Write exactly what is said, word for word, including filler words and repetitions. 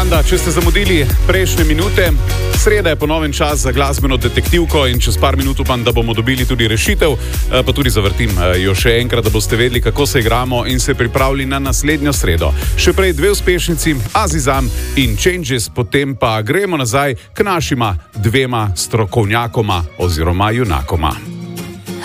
banda, če ste zamudili prejšnje minute, sreda je ponoven čas za glasbeno detektivko in čez par minut upam, da bomo dobili tudi rešitev, pa tudi zavrtim jo še enkrat, da boste vedeli, kako se igramo in se pripravili na naslednjo sredo. Še prej dve uspešnici, Azizam in Changes, potem pa gremo nazaj k našima dvema strokovnjakoma oziroma junakoma.